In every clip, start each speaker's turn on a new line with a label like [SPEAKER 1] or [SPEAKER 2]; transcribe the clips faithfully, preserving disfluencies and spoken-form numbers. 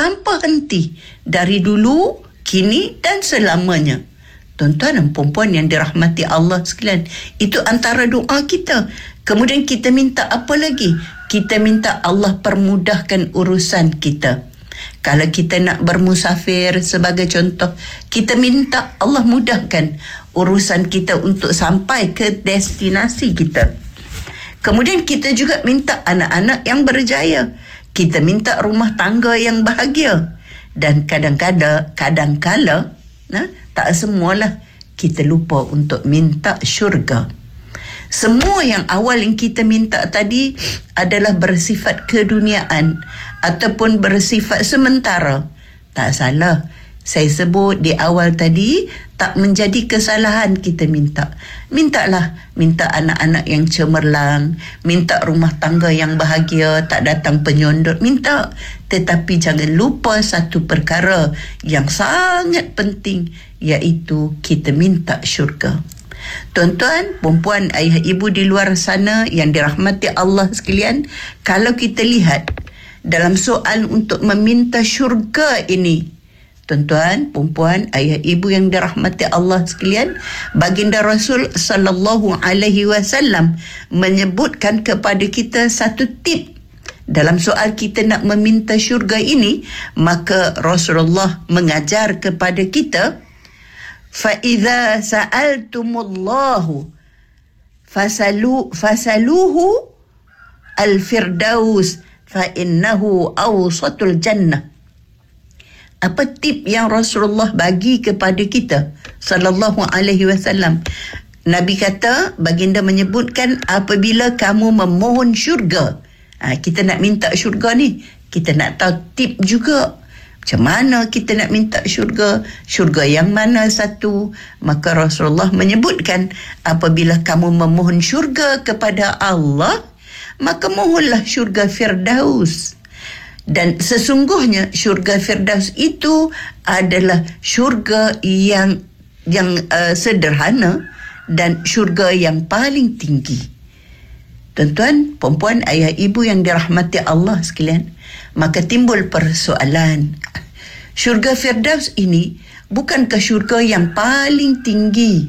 [SPEAKER 1] tanpa henti dari dulu, kini dan selamanya. Tuan-tuan dan puan-puan yang dirahmati Allah sekalian, itu antara doa kita. Kemudian kita minta apa lagi? Kita minta Allah permudahkan urusan kita. Kalau kita nak bermusafir sebagai contoh, kita minta Allah mudahkan urusan kita untuk sampai ke destinasi kita. Kemudian kita juga minta anak-anak yang berjaya. Kita minta rumah tangga yang bahagia. Dan kadang-kadang, kadang-kala, nah, tak semualah, kita lupa untuk minta syurga. Semua yang awal yang kita minta tadi adalah bersifat keduniaan ataupun bersifat sementara. Tak salah. Saya sebut di awal tadi, tak menjadi kesalahan kita minta. Mintalah, minta anak-anak yang cemerlang, minta rumah tangga yang bahagia, tak datang penyondot, minta. Tetapi jangan lupa satu perkara yang sangat penting, iaitu kita minta syurga. Tuan-tuan, perempuan, ayah ibu di luar sana yang dirahmati Allah sekalian, kalau kita lihat dalam soal untuk meminta syurga ini, tuan-tuan, perempuan, ayah ibu yang dirahmati Allah sekalian, baginda Rasul sallallahu alaihi wasallam menyebutkan kepada kita satu tip dalam soal kita nak meminta syurga ini. Maka Rasulullah mengajar kepada kita, fa idza sa'altumullahu fasalu fasaluhu al-firdaus fa innahu awsatul jannah. Apa tip yang Rasulullah bagi kepada kita sallallahu alaihi wasallam? Nabi kata, baginda menyebutkan, apabila kamu memohon syurga, ha, kita nak minta syurga ni, kita nak tahu tip juga. Macam mana kita nak minta syurga? Syurga yang mana satu? Maka Rasulullah menyebutkan, apabila kamu memohon syurga kepada Allah, maka mohonlah syurga Firdaus. Dan sesungguhnya syurga Firdaus itu adalah syurga yang yang uh, sederhana dan syurga yang paling tinggi. Tuan-tuan, perempuan, ayah ibu yang dirahmati Allah sekalian, maka timbul persoalan. Syurga Firdaus ini bukankah syurga yang paling tinggi?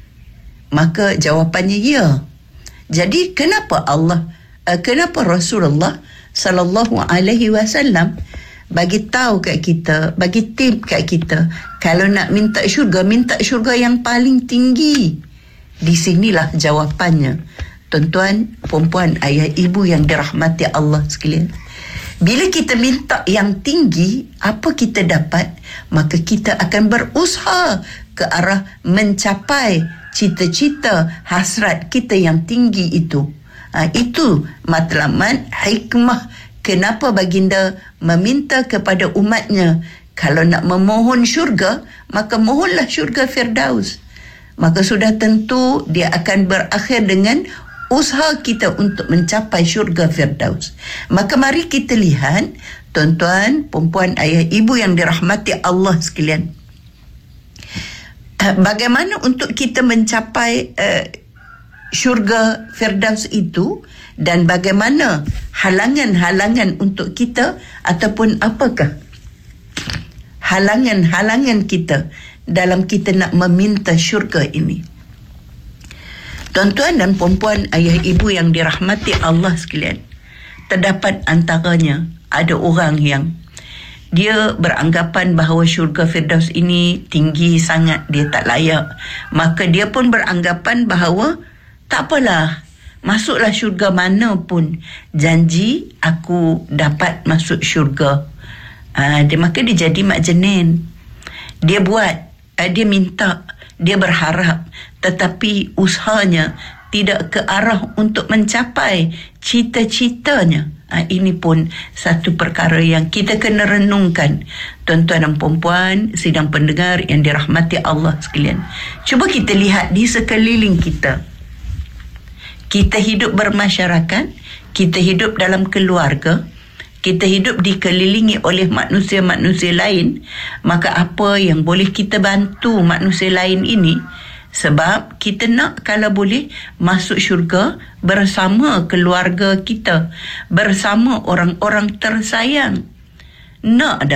[SPEAKER 1] Maka jawapannya ya. Jadi kenapa Allah, uh, kenapa Rasulullah sallallahu alaihi wasallam bagi tahu kat kita, bagi tip kat kita, kalau nak minta syurga, minta syurga yang paling tinggi. Di sinilah jawapannya. Tuan-tuan, perempuan, ayah ibu yang dirahmati Allah sekalian, bila kita minta yang tinggi, apa kita dapat? Maka kita akan berusaha ke arah mencapai cita-cita hasrat kita yang tinggi itu. Ha, itu matlamat hikmah kenapa baginda meminta kepada umatnya, kalau nak memohon syurga, maka mohonlah syurga Firdaus. Maka sudah tentu dia akan berakhir dengan usaha kita untuk mencapai syurga Firdaus. Maka mari kita lihat, tuan-tuan, perempuan, ayah ibu yang dirahmati Allah sekalian, bagaimana untuk kita mencapai uh, syurga Firdaus itu, dan bagaimana halangan-halangan untuk kita, ataupun apakah halangan-halangan kita dalam kita nak meminta syurga ini. Tuan-tuan dan puan-puan, ayah ibu yang dirahmati Allah sekalian, terdapat antaranya ada orang yang dia beranggapan bahawa syurga Firdaus ini tinggi sangat, dia tak layak. Maka dia pun beranggapan bahawa tak apalah, masuklah syurga mana pun, janji aku dapat masuk syurga. Uh, dia, maka dia jadi mak jenin. Dia buat, uh, dia minta, dia berharap, tetapi usahanya tidak ke arah untuk mencapai cita-citanya. Uh, ini pun satu perkara yang kita kena renungkan. Tuan-tuan dan puan-puan, sidang pendengar yang dirahmati Allah sekalian, cuba kita lihat di sekeliling kita. Kita hidup bermasyarakat, kita hidup dalam keluarga, kita hidup dikelilingi oleh manusia-manusia lain. Maka apa yang boleh kita bantu manusia lain ini? Sebab kita nak kalau boleh masuk syurga bersama keluarga kita, bersama orang-orang tersayang. Nak